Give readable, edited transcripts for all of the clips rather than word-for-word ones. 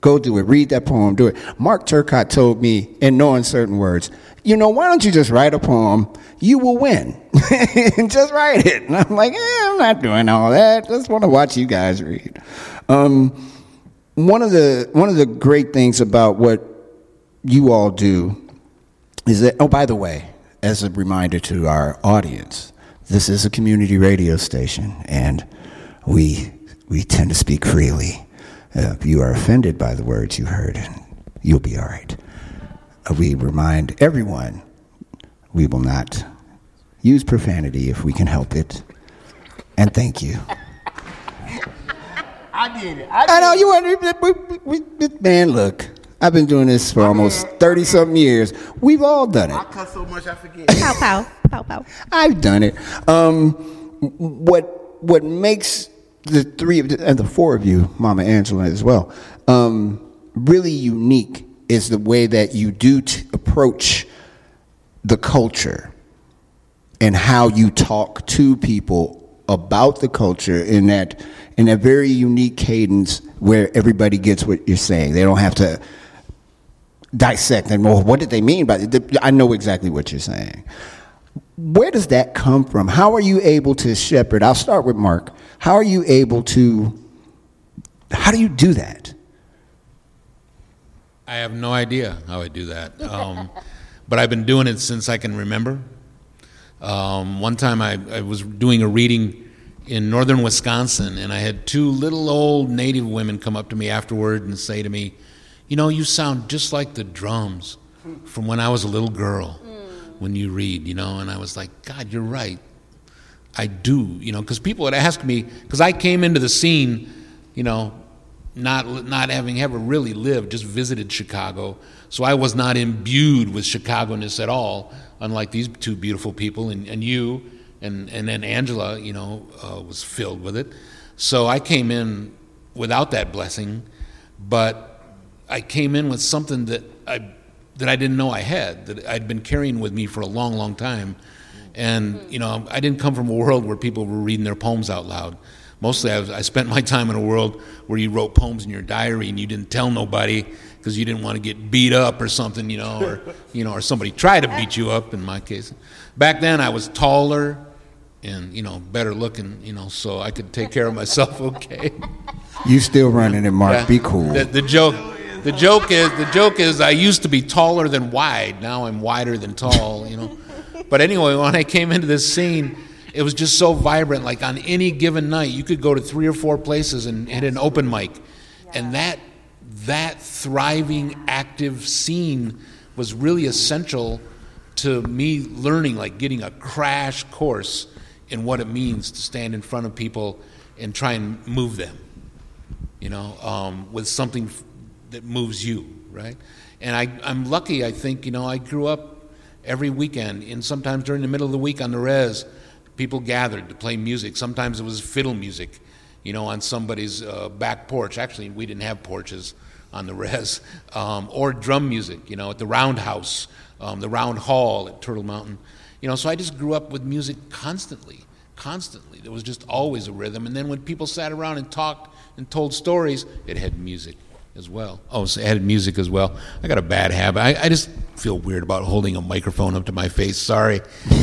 Go do it. Read that poem. Do it. Mark Turcott told me in no uncertain words, why don't you just write a poem? You will win. And just write it. And I'm like, I'm not doing all that. Just want to watch you guys read. One of the great things about what you all do is that, oh, by the way, as a reminder to our audience, this is a community radio station, and we tend to speak freely. If you are offended by the words you heard, you'll be all right. We remind everyone we will not use profanity if we can help it. And thank you. I did it. I know you weren't. Man, look, I've been doing this for almost 30-something years. We've all done it. I cuss so much I forget. Pow, pow, pow, pow. I've done it. What makes the three of and the four of you, Mama Angela as well, really unique is the way that you do approach the culture and how you talk to people about the culture in that very unique cadence where everybody gets what you're saying. They don't have to dissect and, well, what did they mean by it? I know exactly what you're saying. Where does that come from? How are you able to shepherd? I'll start with Mark. How do you do that? I have no idea how I do that. But I've been doing it since I can remember. One time I was doing a reading in northern Wisconsin, and I had two little old Native women come up to me afterward and say to me, you sound just like the drums from when I was a little girl when you read, and I was like, God, you're right. I do, because people would ask me, because I came into the scene, not having ever really lived, just visited Chicago, so I was not imbued with Chicago-ness at all, unlike these two beautiful people, and you, and then Angela, was filled with it. So I came in without that blessing, but I came in with something that I didn't know I had, that I'd been carrying with me for a long, long time. And, I didn't come from a world where people were reading their poems out loud. Mostly I spent my time in a world where you wrote poems in your diary and you didn't tell nobody because you didn't want to get beat up or something, or somebody tried to beat you up in my case. Back then I was taller and, better looking, so I could take care of myself okay. You still running it, Mark. Yeah. Be cool. The joke is I used to be taller than wide. Now I'm wider than tall, But anyway, when I came into this scene, it was just so vibrant. Like on any given night, you could go to 3 or 4 places and hit an open mic. And that thriving, active scene was really essential to me learning, like getting a crash course in what it means to stand in front of people and try and move them, with something that moves you, right? And I'm lucky, I think, I grew up every weekend, and sometimes during the middle of the week on the res, people gathered to play music. Sometimes it was fiddle music, on somebody's back porch. Actually, we didn't have porches on the res. Or drum music, at the Roundhouse, the Round Hall at Turtle Mountain. So I just grew up with music constantly. There was just always a rhythm. And then when people sat around and talked and told stories, it had music as well. Oh, so it had music as well. I got a bad habit. I just feel weird about holding a microphone up to my face. Sorry.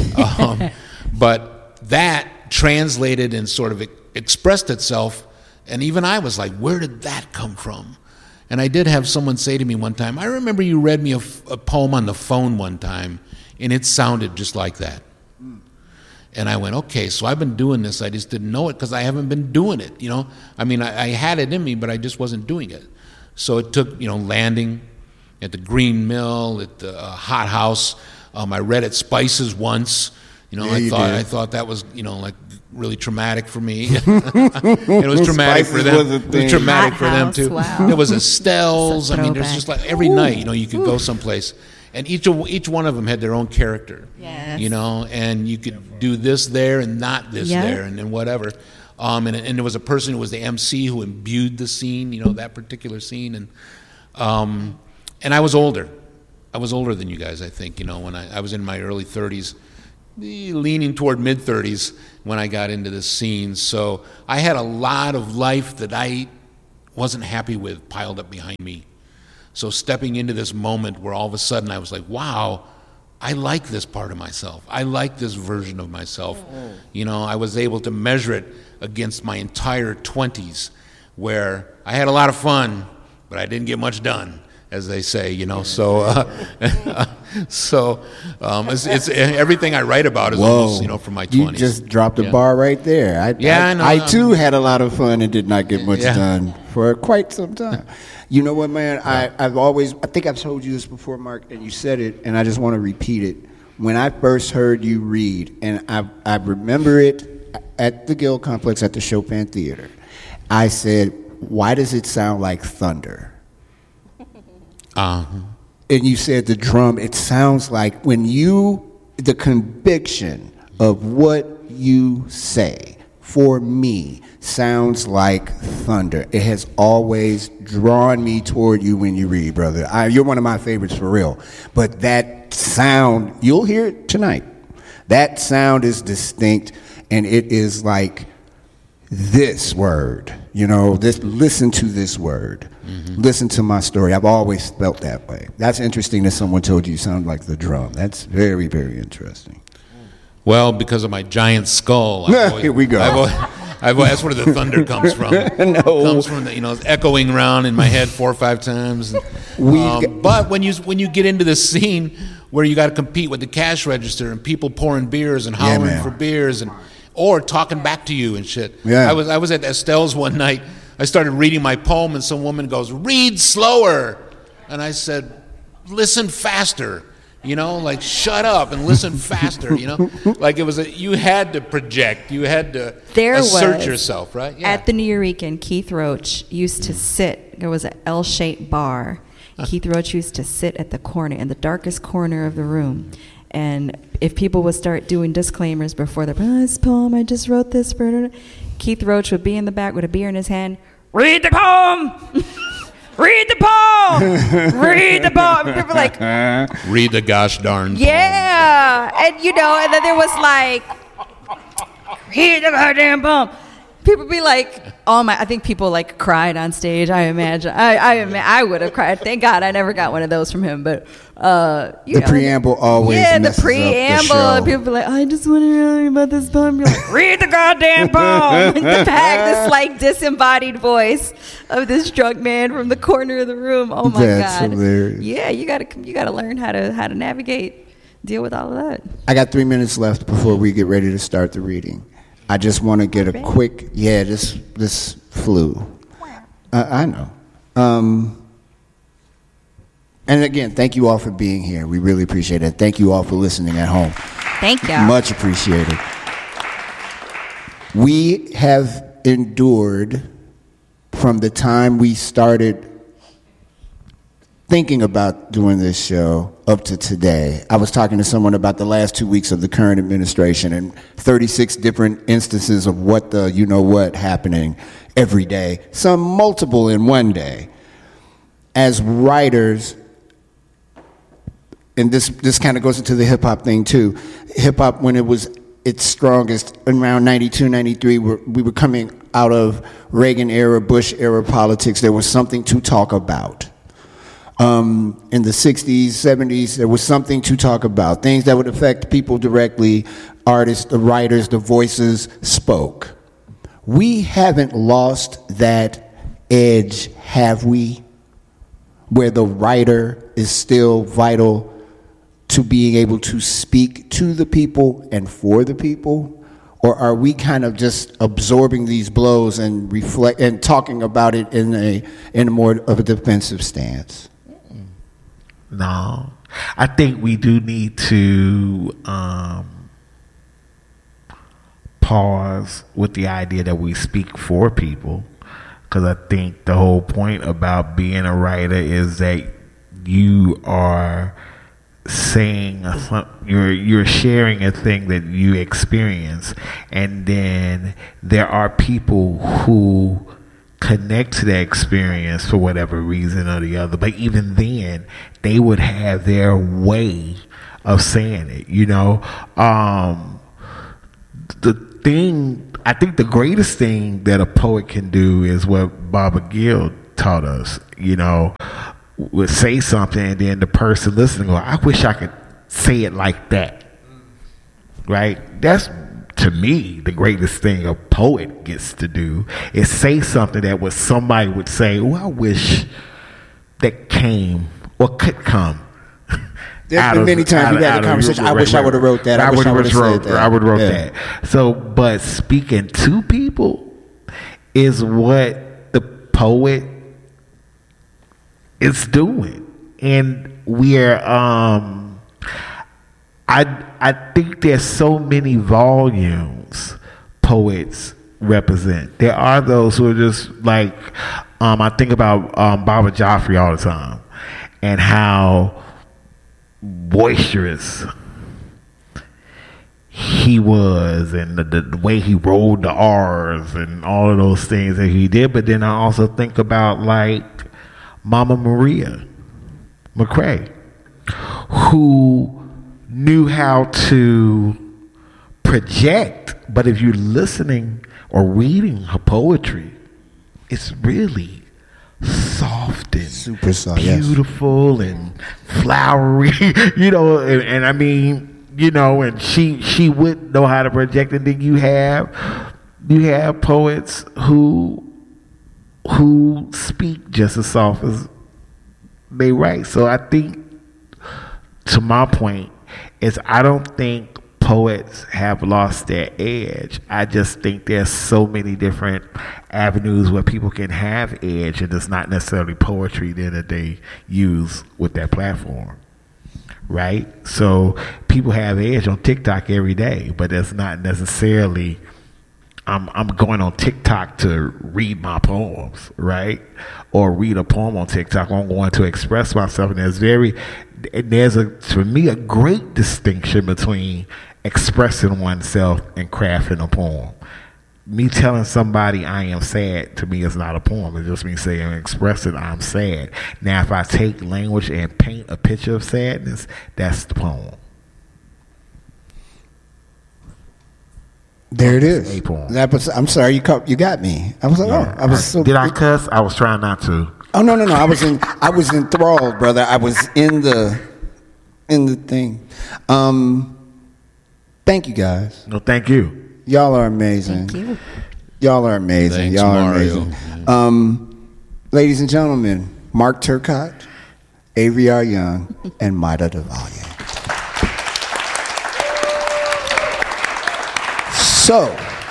But that translated and sort of expressed itself, and even I was like, where did that come from? And I did have someone say to me one time, I remember you read me a poem on the phone one time, and it sounded just like that. And I went, okay, so I've been doing this. I just didn't know it because I haven't been doing it, I mean, I had it in me, but I just wasn't doing it. So it took, landing at the Green Mill, at the Hot House. I read at Spices once. I thought that was, like really traumatic for me. It was traumatic for them. It was traumatic for them too. Wow. There was Estelle's. I mean, there's just like every night, you could go someplace, and each one of them had their own character. Yes. And you could do this there and not this there, and whatever. And there was a person who was the MC who imbued the scene, that particular scene, and I was older. I was older than you guys, I think, when I was in my early 30s, leaning toward mid-30s when I got into this scene. So I had a lot of life that I wasn't happy with piled up behind me. So stepping into this moment where all of a sudden I was like, wow, I like this part of myself. I like this version of myself. You know, I was able to measure it against my entire 20s, where I had a lot of fun, but I didn't get much done, as they say, you know. So, it's everything I write about is almost, you know, from my 20s. You just dropped a bar right there. I too had a lot of fun and did not get much done for quite some time. You know what, man? I think I've told you this before, Mark, and you said it, and I just want to repeat it. When I first heard you read, and I remember it at the Guild Complex at the Chopin Theater, I said, why does it sound like thunder? And you said the drum, it sounds like the conviction of what you say, for me, sounds like thunder. It has always drawn me toward you when you read, brother. You're one of my favorites for real. But that sound, you'll hear it tonight. That sound is distinct, and it is like this word. You know, listen to this word. Mm-hmm. Listen to my story. I've always felt that way. That's interesting that someone told you sound like the drum. That's very, very interesting. Well, because of my giant skull. Here we go. That's where the thunder comes from. It comes from it's echoing around in my head 4 or 5 times. But when you get into this scene where you got to compete with the cash register and people pouring beers and hollering for beers or talking back to you and shit. Yeah. I was at Estelle's one night. I started reading my poem and some woman goes, "Read slower," and I said, "Listen faster." You know, like, shut up and listen faster, you know? Like, you had to project. You had to assert yourself, right? Yeah. At the Nuyorican, Keith Roach used to sit. There was an L-shaped bar. Keith Roach used to sit at the corner, in the darkest corner of the room. And if people would start doing disclaimers before this poem, I just wrote this. Keith Roach would be in the back with a beer in his hand. Read the poem! Read the poem! Read the poem! People were like, read the gosh darn poem. Yeah! And and then there was like, read the goddamn poem. People be like, I think people like cried on stage, I imagine. I would have cried. Thank God I never got one of those from him. But, the preamble always messes the preamble. Up the show. And people be like, I just want to read about this poem. Be like, read the goddamn poem. In the back, this like disembodied voice of this drunk man from the corner of the room. Oh my That's God. Hilarious. Yeah, you gotta learn how to navigate, deal with all of that. I got 3 minutes left before we get ready to start the reading. I just want to get a quick, this flew. I know. And again, thank you all for being here. We really appreciate it. Thank you all for listening at home. Thank you. Much appreciated. We have endured from the time we started thinking about doing this show up to today. I was talking to someone about the last 2 weeks of the current administration and 36 different instances of what the you-know-what happening every day, some multiple in one day. As writers, and this kind of goes into the hip-hop thing too, hip-hop when it was its strongest around 92, 93, we were coming out of Reagan-era, Bush-era politics. There was something to talk about. In the 60s, 70s, there was something to talk about. Things that would affect people directly, artists, the writers, the voices spoke. We haven't lost that edge, have we? Where the writer is still vital to being able to speak to the people and for the people? Or are we kind of just absorbing these blows and reflect and talking about it in a more of a defensive stance? No, I think we do need to pause with the idea that we speak for people, because I think the whole point about being a writer is that you are saying you're sharing a thing that you experience, and then there are people who connect to that experience for whatever reason or the other, but even then they would have their way of saying it, the thing I think the greatest thing that a poet can do is what Baba Gill taught us. You know, would say something and then the person listening go, I wish I could say it like that. Right? That's, to me, the greatest thing a poet gets to do is say something that what somebody would say, oh, I wish that came or could come. There's been many times we've had a conversation. I wish I would have wrote that. I wish I would have said that. I would have wrote that. So, but speaking to people is what the poet is doing, and we're I think there's so many volumes poets represent. There are those who are just like I think about Baba Joffrey all the time, and how boisterous he was, and the way he rolled the R's and all of those things that he did. But then I also think about like Mama Maria McRae, who knew how to project, but if you're listening or reading her poetry, it's really soft and super soft, beautiful, yes, and flowery, you know, and I mean, you know, and she would know how to project. And then you have poets who speak just as soft as they write. So I think, to my point, is I don't think poets have lost their edge. I just think there's so many different avenues where people can have edge, and it's not necessarily poetry then that they use with that platform, right? So people have edge on TikTok every day, but that's not necessarily I'm going on TikTok to read my poems, right? Or read a poem on TikTok. I'm going to express myself, and there's for me a great distinction between expressing oneself and crafting a poem. Me telling somebody I am sad, to me, is not a poem. It's just me saying, expressing I'm sad. Now, if I take language and paint a picture of sadness, that's the poem. There it is. A poem. I'm sorry, you got me. I was like, yeah. I was so. Did I cuss? I was trying not to. Oh no! I was enthralled, brother. I was in the thing. Thank you, guys. No, thank you. Y'all are amazing. Thank you. Y'all are amazing. Thanks, Y'all are Mario. amazing. Ladies and gentlemen, Mark Turcotte, Avery R. Young, and Maida Devallier. So,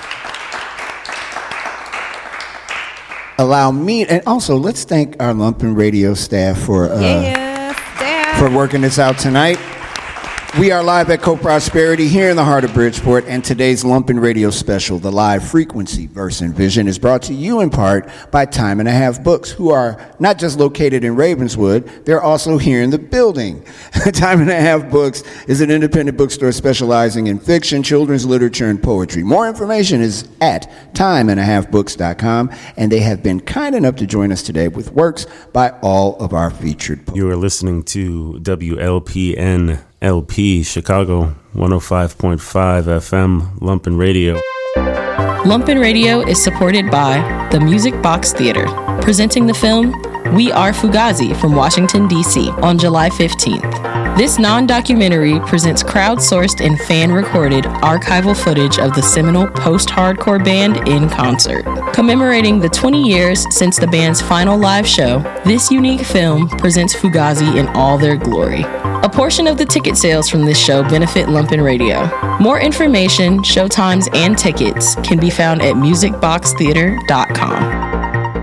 allow me, and also let's thank our Lumpen Radio staff for working this out tonight. We are live at Co-Prosperity here in the heart of Bridgeport, and today's Lumpen Radio special, The Live Frequency Verse and Vision, is brought to you in part by Time and a Half Books, who are not just located in Ravenswood, they're also here in the building. Time and a Half Books is an independent bookstore specializing in fiction, children's literature, and poetry. More information is at timeandahafbooks.com, and they have been kind enough to join us today with works by all of our featured poets. You are listening to WLPN LP Chicago 105.5 FM Lumpen Radio. Lumpen Radio is supported by the Music Box Theater, presenting the film We Are Fugazi from Washington, D.C. on July 15th. This non-documentary presents crowdsourced and fan-recorded archival footage of the seminal post-hardcore band in concert. Commemorating the 20 years since the band's final live show, this unique film presents Fugazi in all their glory. A portion of the ticket sales from this show benefit Lumpen Radio. More information, showtimes, and tickets can be found at musicboxtheater.com.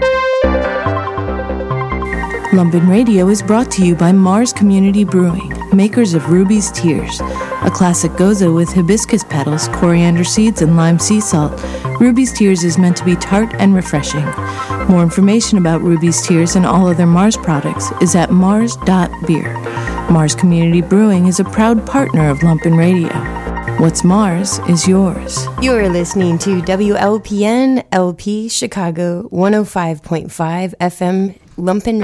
Lumpen Radio is brought to you by Mars Community Brewing, makers of Ruby's Tears, a classic goza with hibiscus petals, coriander seeds, and lime sea salt. Ruby's Tears is meant to be tart and refreshing. More information about Ruby's Tears and all other Mars products is at mars.beer. Mars Community Brewing is a proud partner of Lumpen Radio. What's Mars is yours. You're listening to WLPN LP Chicago 105.5 FM Lumpen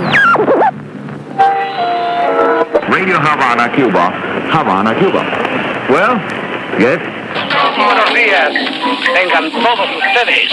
Radio Havana, Cuba. Havana, Cuba. Well, yes? Buenos días. Tengan todos ustedes.